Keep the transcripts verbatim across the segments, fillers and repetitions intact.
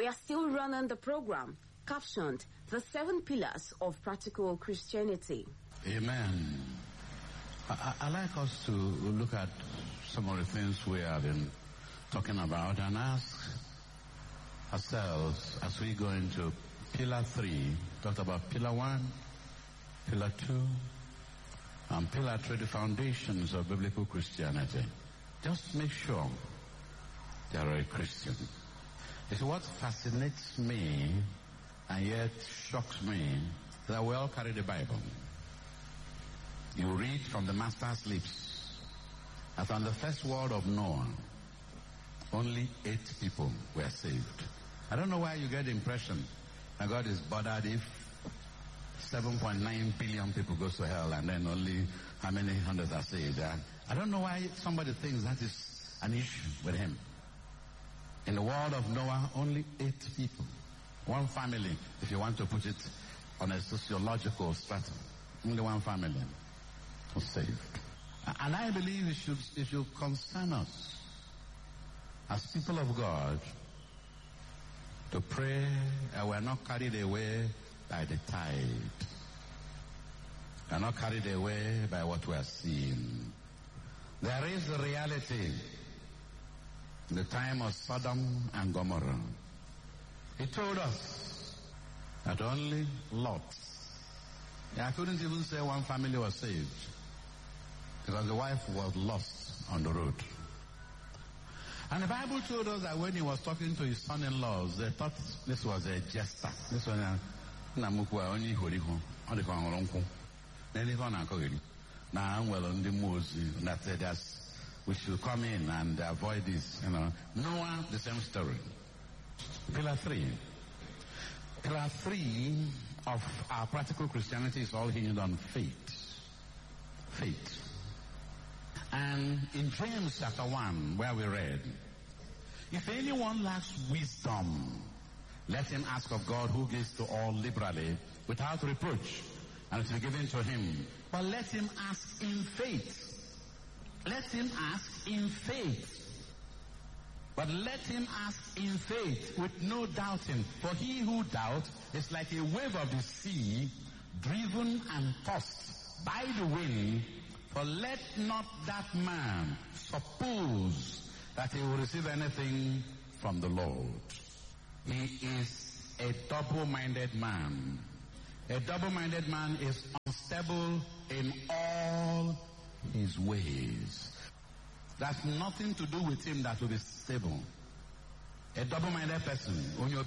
We are still running the program, captioned The Seven Pillars of Practical Christianity. Amen. I, I like us to look at some of the things we have been talking about and ask ourselves as we go into pillar three. Talked about pillar one, pillar two, and pillar three, the foundations of biblical Christianity. Just make sure they are a Christian. It's what fascinates me and yet shocks me that we all carry the Bible. You read from the Master's lips that on the first word of Noah, only eight people were saved. I don't know why you get the impression that God is bothered if seven point nine billion people go to hell and then only how many hundreds are saved. I don't know why somebody thinks that is an issue with him. In the world of Noah, only eight people. One family, if you want to put it on a sociological stratum. Only one family was saved. And I believe it should, it should concern us as people of God to pray and we're not carried away by the tide. We're not carried away by what we're seeing. There is a reality. In the time of Sodom and Gomorrah, he told us that only Lot, I couldn't even say one family was saved because the wife was lost on the road. And the Bible told us that when he was talking to his son-in-laws, they thought this was a jester. This was a namukwa only horiho, only kongoronko. Then he found a now well on the Moses that said that's we should come in and avoid this, you know. Noah, the same story. Pillar three. Pillar three of our practical Christianity is all hinged on faith. Faith. And in James chapter one, where we read, if anyone lacks wisdom, let him ask of God who gives to all liberally, without reproach, and it will be given to him. But let him ask in faith. Let him ask in faith. But let him ask in faith with no doubting. For he who doubts is like a wave of the sea, driven and tossed by the wind. For let not that man suppose that he will receive anything from the Lord. He is a double-minded man. A double-minded man is unstable in all his ways. That's nothing to do with him that will be stable. A double-minded person,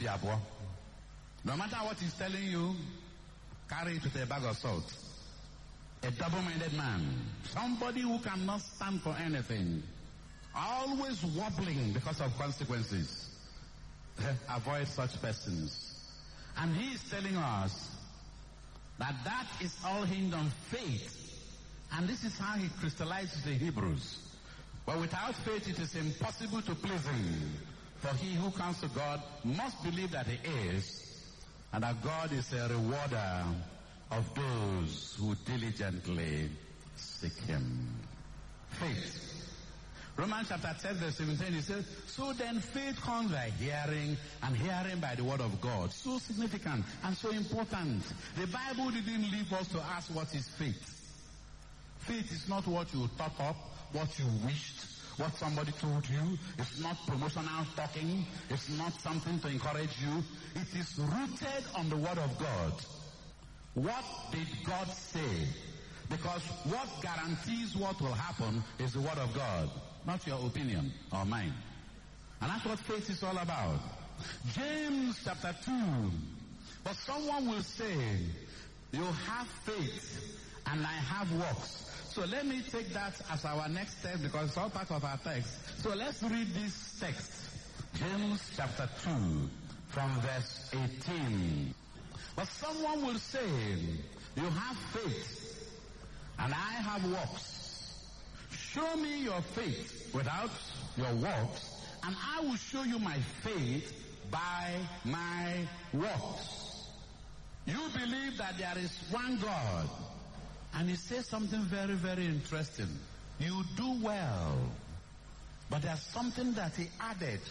no matter what he's telling you, carry it with a bag of salt. A double-minded man, somebody who cannot stand for anything, always wobbling because of consequences. Avoid such persons. And he is telling us that that is all hinged on faith. And this is how he crystallizes the Hebrews. But without faith it is impossible to please him. For he who comes to God must believe that he is, and that God is a rewarder of those who diligently seek him. Faith. Romans chapter ten verse seventeen, he says, so then faith comes by hearing, and hearing by the word of God. So significant and so important. The Bible didn't leave us to ask what is faith. Faith is not what you thought up, what you wished, what somebody told you. It's not promotional talking. It's not something to encourage you. It is rooted on the word of God. What did God say? Because what guarantees what will happen is the word of God, not your opinion or mine. And that's what faith is all about. James chapter two. But someone will say, you have faith and I have works. So let me take that as our next step because it's all part of our text. So let's read this text. James chapter two from verse eighteen. But someone will say, you have faith and I have works. Show me your faith without your works, and I will show you my faith by my works. You believe that there is one God. And he says something very, very interesting. You do well. But there's something that he added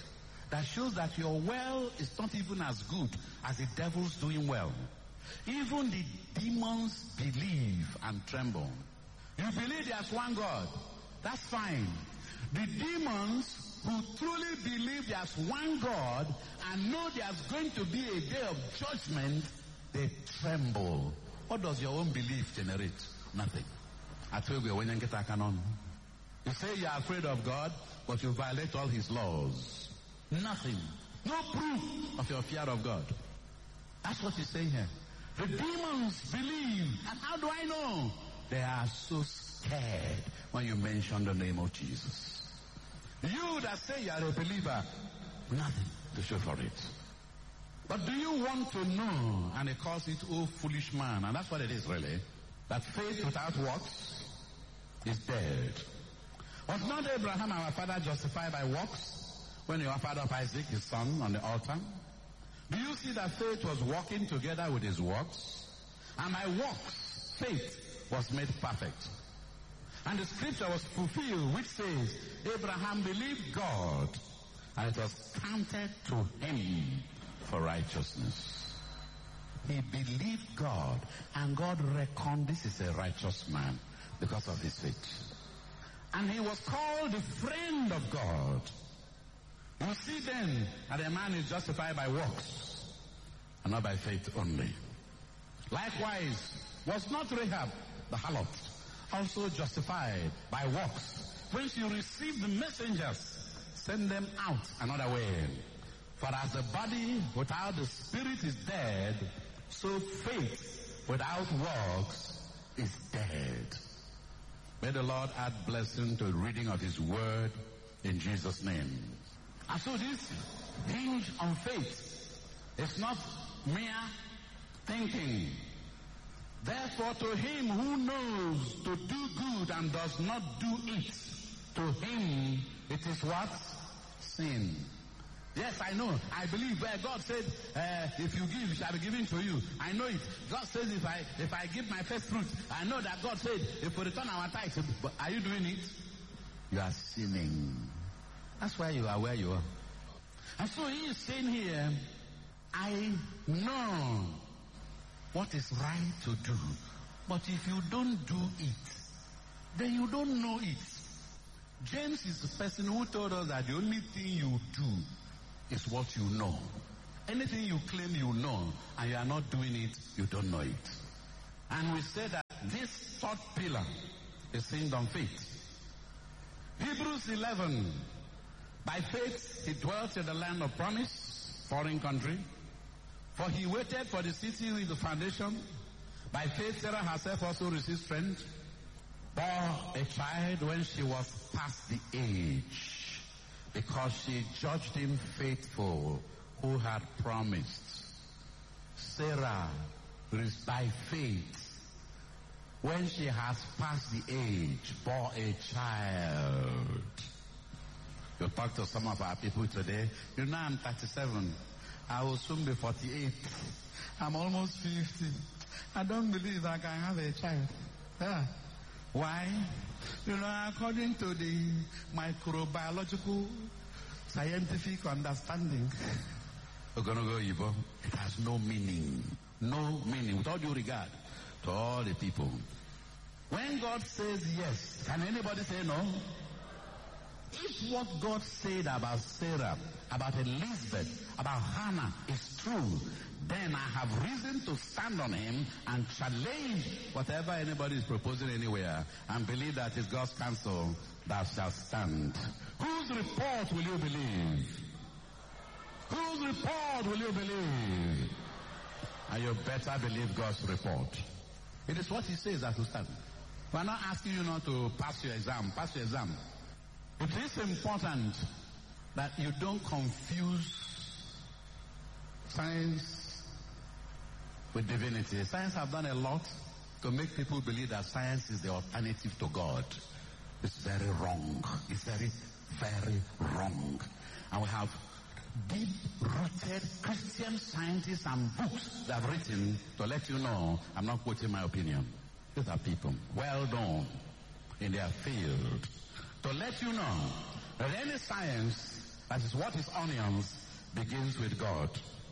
that shows that your well is not even as good as the devil's doing well. Even the demons believe and tremble. You believe there's one God. That's fine. The demons who truly believe there's one God and know there's going to be a day of judgment, they tremble. What does your own belief generate? Nothing. I told you when you get a canon. You say you're afraid of God, but you violate all his laws. Nothing. No proof of your fear of God. That's what he's saying here. The demons believe. And how do I know? They are so scared when you mention the name of Jesus. You that say you are a believer, nothing to show for it. But do you want to know? And he calls it, oh foolish man. And that's what it is really. That faith without works is dead. Was not Abraham our father justified by works when he offered up Isaac his son on the altar? Do you see that faith was working together with his works? And by works, faith was made perfect. And the scripture was fulfilled, which says, Abraham believed God, and it was counted to him for righteousness. He believed God, and God reckoned this is a righteous man because of his faith. And he was called the friend of God. You see then that a man is justified by works and not by faith only. Likewise, was not Rahab the harlot also justified by works when she received the messengers, send them out another way? For as the body without the spirit is dead, so faith without works is dead. May the Lord add blessing to the reading of his word in Jesus' name. And so this hinge on faith is not mere thinking. Therefore, to him who knows to do good and does not do it, to him it is what? Sin. Yes, I know. I believe where God said, uh, if you give, it shall be given to you. I know it. God says if I if I give my first fruit, I know that God said, if we return our tithes, but are you doing it? You are sinning. That's why you are where you are. And so he is saying here, I know what is right to do. But if you don't do it, then you don't know it. James is the person who told us that the only thing you do is what you know. Anything you claim you know and you are not doing it, you don't know it. And we say that this third pillar is seen on faith. Hebrews eleven. By faith he dwelt in the land of promise, foreign country. For he waited for the city with the foundation. By faith Sarah herself also received strength, bore a child when she was past the age, because she judged him faithful who had promised. Sarah, by faith, when she has passed the age, bore a child. You talk to some of our people today, you know I'm thirty-seven. I will soon be forty-eight. I'm almost fifty. I don't believe I can have a child. Yeah. Why? You know, according to the microbiological scientific understanding, we're going to go Igbo. It has no meaning. No meaning. With all due regard to all the people. When God says yes, can anybody say no? If what God said about Sarah, about Elizabeth, about Hannah is true, then I have reason to stand on him and challenge whatever anybody is proposing anywhere and believe that is God's counsel that shall stand. Whose report will you believe? Whose report will you believe? And you better believe God's report. It is what he says that will stand. We are not asking you not to pass your exam. Pass your exam. It is important that you don't confuse science with divinity. Science have done a lot to make people believe that science is the alternative to God. It's very wrong. It's very, very wrong. And we have deep-rooted Christian scientists and books that have written to let you know, I'm not quoting my opinion. These are people well known in their field. To let you know that any science That is, what is onions begins with God.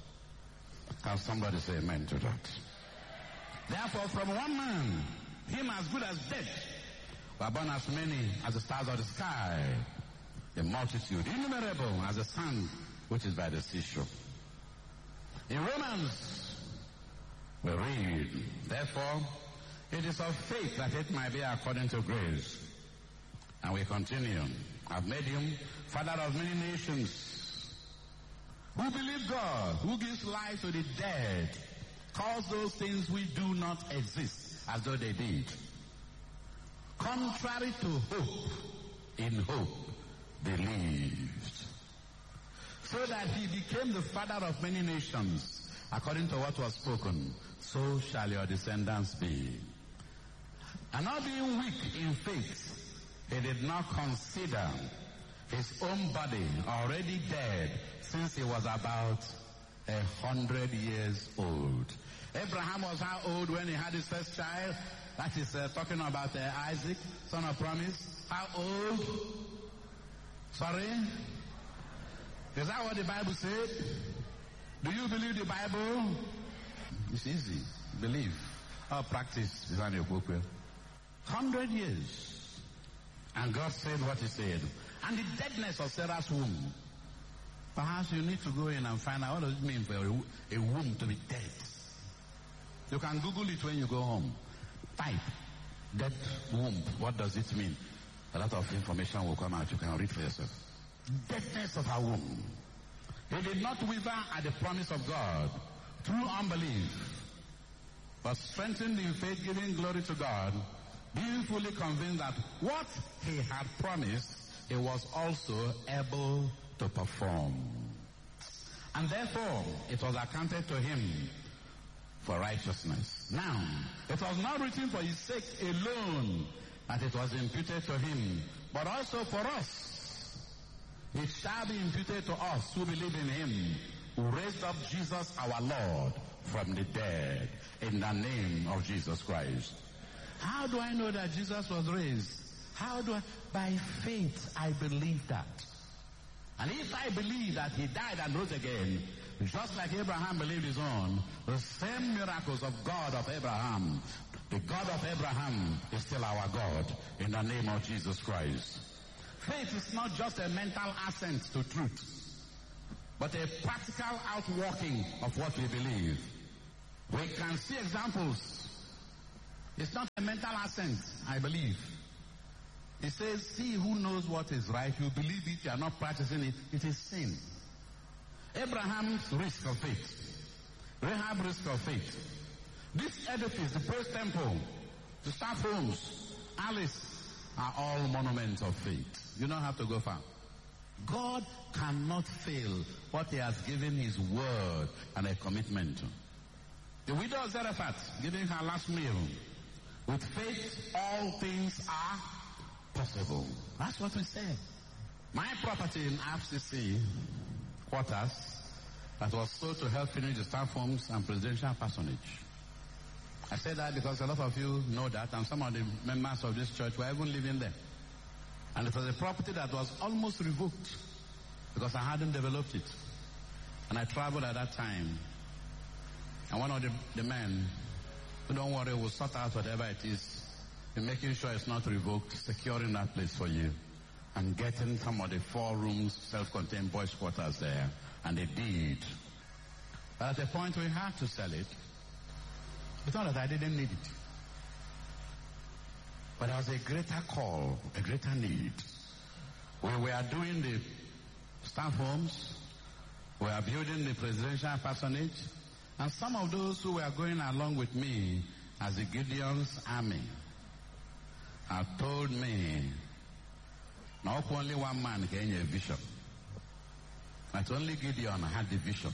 Can somebody say amen to that? Therefore, from one man, him as good as dead, were born as many as the stars of the sky, a multitude, innumerable as the sand which is by the seashore. In Romans, we read, therefore, it is of faith that it might be according to grace. And we continue. I've made him father of many nations, who believe God, who gives life to the dead, calls those things which do not exist as though they did. Contrary to hope, in hope believed, so that he became the father of many nations, according to what was spoken, so shall your descendants be. And not being weak in faith, he did not consider his own body already dead, since he was about a hundred years old. Abraham was how old when he had his first child? That is uh, talking about uh, Isaac, son of promise. How old? Sorry? Is that what the Bible said? Do you believe the Bible? It's easy. Believe. Or practice is inappropriate. Hundred years. And God said what he said. And the deadness of Sarah's womb. Perhaps you need to go in and find out what does it mean for a, a womb to be dead. You can Google it when you go home. Type dead womb. What does it mean? A lot of information will come out. You can read for yourself. Deadness of her womb. He did not wither at the promise of God through unbelief, but strengthened in faith, giving glory to God, being fully convinced that what he had promised, he was also able to perform. And therefore, it was accounted to him for righteousness. Now, it was not written for his sake alone that it was imputed to him, but also for us. It shall be imputed to us who believe in him, who raised up Jesus our Lord from the dead, in the name of Jesus Christ. How do I know that Jesus was raised? How do I? By faith, I believe that. And if I believe that he died and rose again, just like Abraham believed his own, the same miracles of God of Abraham, the God of Abraham is still our God, in the name of Jesus Christ. Faith is not just a mental assent to truth, but a practical outworking of what we believe. We can see examples. It's not a mental assent, I believe. It says, he who knows what is right, you believe it, you are not practicing it, it is sin. Abraham's risk of faith. Rahab's risk of faith. This edifice, the first temple, the staff homes, Alice, are all monuments of faith. You don't have to go far. God cannot fail what he has given his word and a commitment to. The widow of Zarephath, giving her last meal, with faith all things are possible. That's what we said. My property in F C C quarters that was sold to help finish the staff homes and presidential personage. I say that because a lot of you know that, and some of the members of this church were even living there. And it was a property that was almost revoked because I hadn't developed it. And I traveled at that time. And one of the, the men, don't worry, we'll sort out whatever it is, in making sure it's not revoked, securing that place for you, and getting some of the four rooms, self-contained boys' quarters there. And they did. But at the point we had to sell it, it's not that I didn't need it. But there was a greater call, a greater need. We were doing the staff homes, we were building the presidential personage, and some of those who were going along with me as the Gideon's army have told me, not only one man can have a vision, but only Gideon had the vision.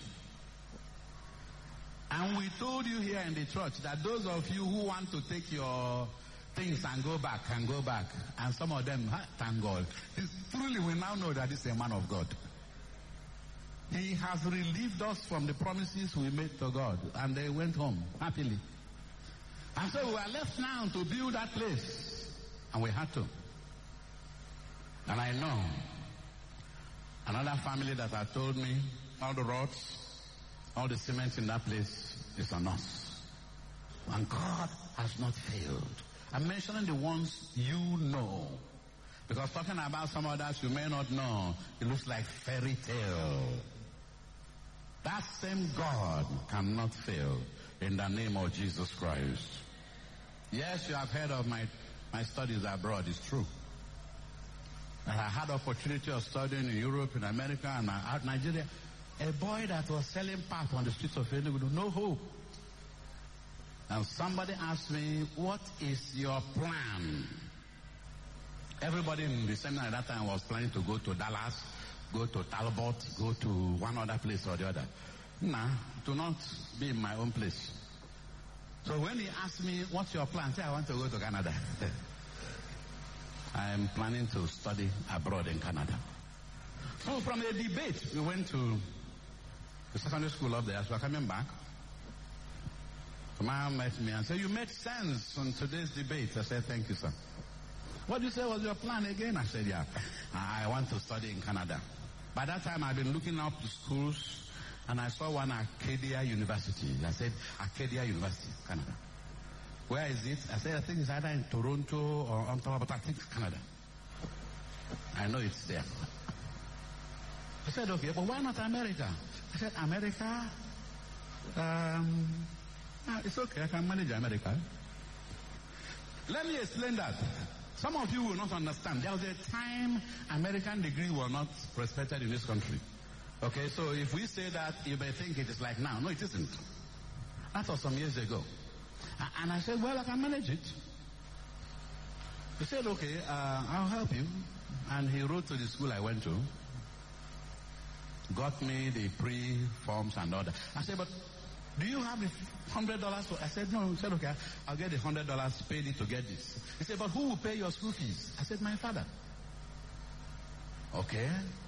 And we told you here in the church that those of you who want to take your things and go back can go back. And some of them, thank God. It's, truly, we now know that this is a man of God. He has relieved us from the promises we made to God. And they went home happily. And so we are left now to build that place. And we had to. And I know, Another family that had told me all the rods, all the cement in that place is on us. And God has not failed. I'm mentioning the ones you know. Because talking about some others you may not know, it looks like fairy tale. That same God cannot fail in the name of Jesus Christ. Yes, you have heard of my, my studies abroad. It's true. And I had opportunity of studying in Europe, in America, and out Nigeria. A boy that was selling pot on the streets of Enugu, no hope. And somebody asked me, what is your plan? Everybody in the seminar at that time was planning to go to Dallas, go to Talbot, go to one other place or the other. Nah, to not be in my own place. So when he asked me, what's your plan? I said, I want to go to Canada. I am planning to study abroad in Canada. So from a debate, we went to the secondary school up there. As we were coming back, the man met me and said, you made sense on today's debate. I said, thank you, sir. What did you say was your plan again? I said, yeah, I want to study in Canada. By that time, I've been looking up the schools, and I saw one, Acadia University. I said, Acadia University, Canada. Where is it? I said, I think it's either in Toronto or Ottawa, but I think it's Canada. I know it's there. I said, okay, but why not America? I said, America? Um, ah, it's okay, I can manage America. Let me explain that. Some of you will not understand. There was a time American degree was not respected in this country. Okay, so if we say that, you may think it is like now. No, it isn't. That was some years ago. And I said, well, I can manage it. He said, okay, uh, I'll help you. And he wrote to the school I went to, got me the pre-forms and all that. I said, but do you have the hundred dollars? I said, no. He said, okay, I'll get the hundred dollars, paid it to get this. He said, but who will pay your school fees? I said, my father. Okay.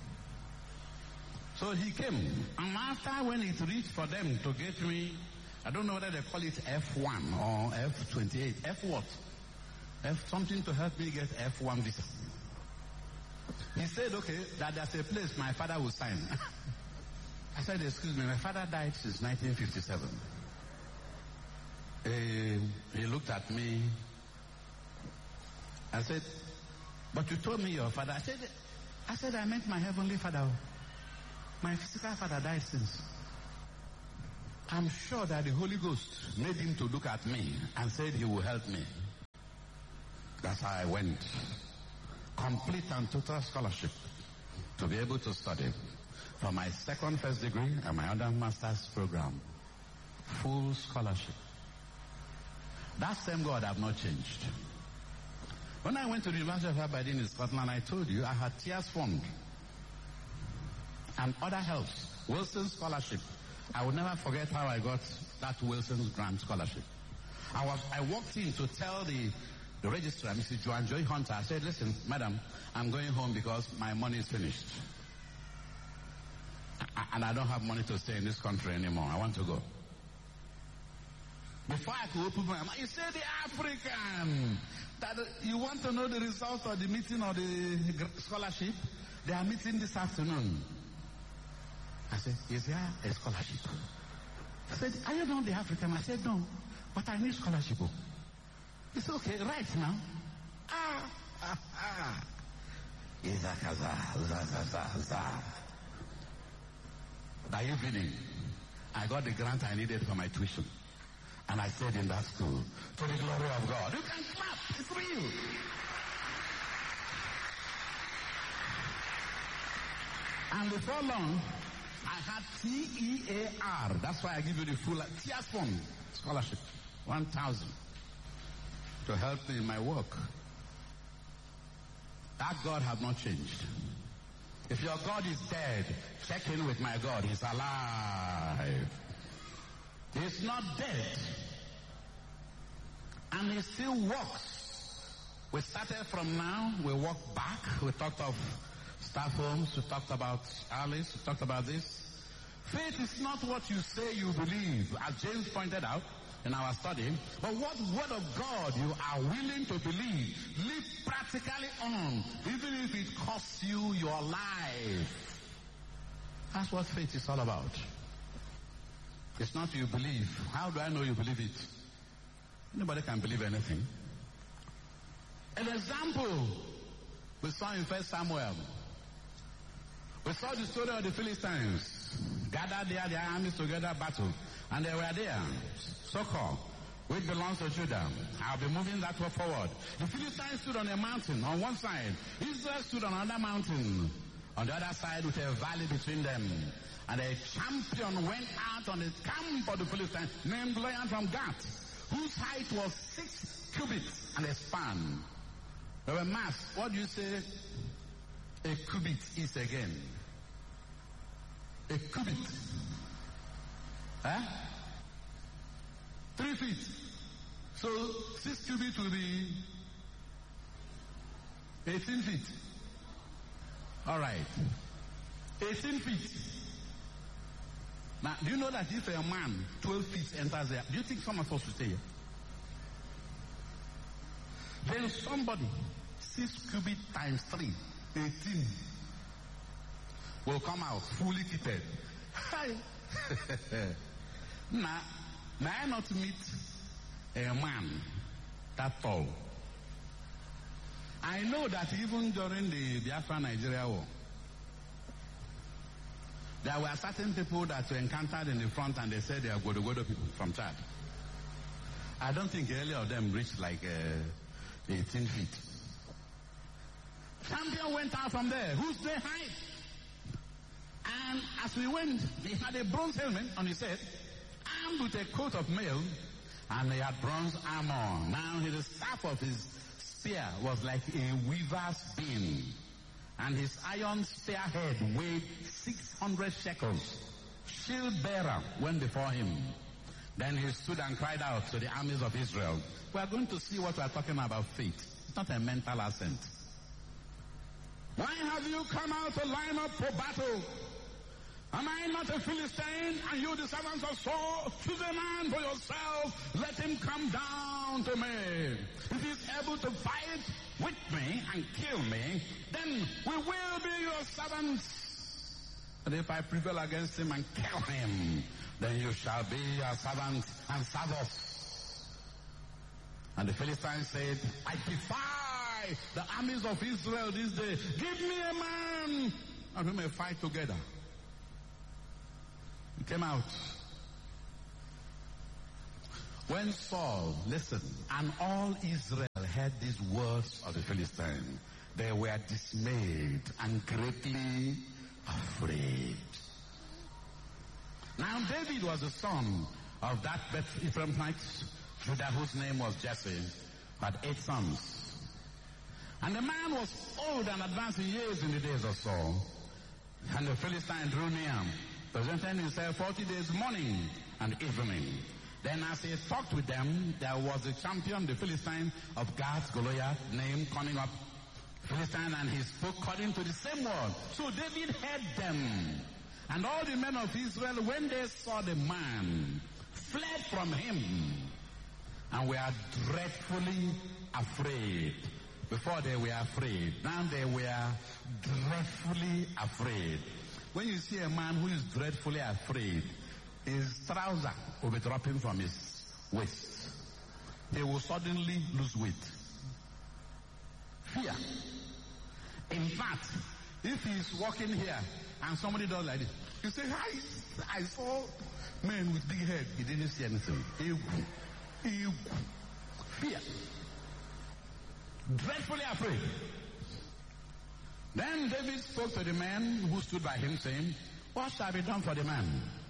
So he came. And after when it reached for them to get me, I don't know whether they call it F one or F twenty-eight. F what? F something to help me get F one visa. He said, okay, that there's a place my father will sign. I said, excuse me, my father died since nineteen fifty-seven. Uh, he looked at me. I said, but you told me your father. I said, I said, I meant my heavenly father. My physical father died since. I'm sure that the Holy Ghost made him to look at me and said he will help me. That's how I went. Complete and total scholarship to be able to study for my second first degree and my other master's program. Full scholarship. That same God have not changed. When I went to the University of Aberdeen in Scotland, I told you I had Tears Fund and other helps. Wilson Scholarship. I will never forget how I got that Wilson's Grant Scholarship. I was I walked in to tell the the registrar, Missus Joanne Joy Hunter. I said, listen, madam, I'm going home because my money is finished. And I don't have money to stay in this country anymore. I want to go. Before I could open my mouth, you say the African. That you want to know the result of the meeting or the scholarship? They are meeting this afternoon. I said, is there a scholarship? I said, are you not the African? I said, no, but I need scholarship. It's okay, right now. Ah, ah, ah. That evening, I got the grant I needed for my tuition. And I stayed in that school. To the glory of God. You can clap. It's real. And before long, I had T E A R. That's why I give you the full Tears Fund scholarship. One thousand. To help me in my work. That God has not changed. If your God is dead, check in with my God. He's alive. He's not dead. And he still works. We started from now. We walk back. We talked of staff homes. We talked about Alice. We talked about this. Faith is not what you say you believe, as James pointed out in our study, but what word of God you are willing to believe. Live practically on, even if it costs you your life. That's what faith is all about. It's not you believe. How do I know you believe it? Nobody can believe anything. An example we saw in First Samuel. We saw the story of the Philistines. Gathered there, their armies together, battle. And they were there. So-called, which belongs to Judah. I'll be moving that way forward. The Philistines stood on a mountain on one side. Israel stood on another mountain on the other side with a valley between them. And a champion went out on the camp of the Philistines named Goliath from Gath, whose height was six cubits and a span. They were mass. What do you say a cubit is again? A cubit. Huh? Three feet. So six cubits will be eighteen feet. All right. eighteen feet. Now, do you know that if a man twelve feet enters there, do you think someone's supposed to stay here? Then somebody six cubits times three, eighteen, will come out fully kitted. Hi. Now, may I not meet a man that tall? I know that even during the Biafra Nigeria war, there were certain people that were encountered in the front and they said they are Godo-Godo people from Chad. I don't think any of them reached like uh, eighteen feet. Champion went out from there. Who's the height? And as we went, he had a bronze helmet on his head, armed with a coat of mail, and he had bronze armor. Now the staff of his spear was like a weaver's beam, and his iron spearhead weighed six hundred shekels. Shield bearer went before him. Then he stood and cried out to the armies of Israel. We are going to see what we are talking about faith. It's not a mental assent. Why have you come out to line up for battle? Am I not a Philistine, and you the servants of Saul? Choose a man for yourself. Let him come down to me. If he is able to fight with me and kill me, then we will be your servants. And if I prevail against him and kill him, then you shall be our servants and serve us. And the Philistines said, I defy the armies of Israel this day. Give me a man, and we may fight together. He came out. When Saul listened, and all Israel heard these words of the Philistine, they were dismayed and greatly afraid. Now David was the son of that Beth Ephraimite Judah, whose name was Jesse, had eight sons. And the man was old and advanced in years in the days of Saul. And the Philistine drew near, presenting himself forty days morning and evening. Then as he talked with them, there was a champion, the Philistine of Gath, Goliath, named coming up Philistine, and he spoke according to the same word. So David heard them. And all the men of Israel, when they saw the man, fled from him and were dreadfully afraid. Before they were afraid, now they were dreadfully afraid. When you see a man who is dreadfully afraid, his trouser will be dropping from his waist. He will suddenly lose weight. Fear. In fact, if he is walking here and somebody does like this, you say, hi, I saw men with big head. He didn't see anything. Egu. Egu. Fear. Dreadfully afraid. Then David spoke to the men who stood by him, saying, what shall be done for the man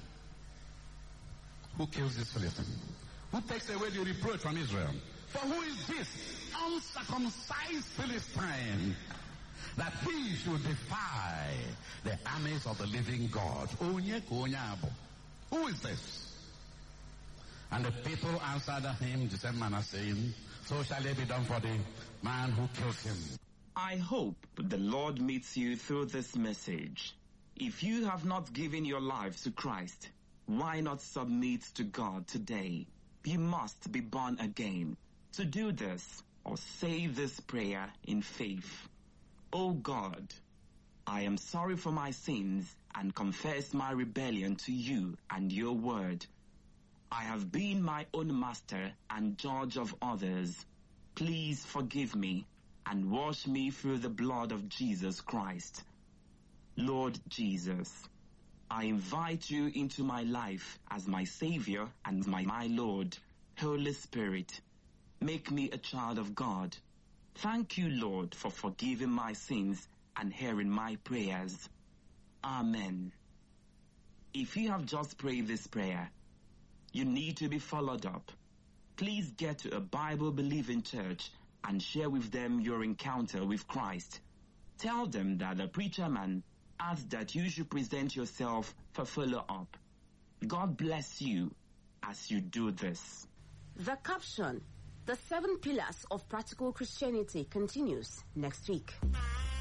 who kills this Philistine, who takes away the reproach from Israel? For who is this uncircumcised Philistine, that he should defy the armies of the living God? Who is this? And the people answered him the same manner, saying, so shall it be done for the man who kills him. I hope the Lord meets you through this message. If you have not given your life to Christ, why not submit to God today? You must be born again. To do this, or say this prayer in faith. O God, I am sorry for my sins and confess my rebellion to you and your word. I have been my own master and judge of others. Please forgive me and wash me through the blood of Jesus Christ. Lord Jesus, I invite you into my life as my Savior and my, my Lord. Holy Spirit, make me a child of God. Thank you, Lord, for forgiving my sins and hearing my prayers. Amen. If you have just prayed this prayer, you need to be followed up. Please get to a Bible-believing church and share with them your encounter with Christ. Tell them that the preacher man asked that you should present yourself for follow-up. God bless you as you do this. The caption, The Seven Pillars of Practical Christianity, continues next week.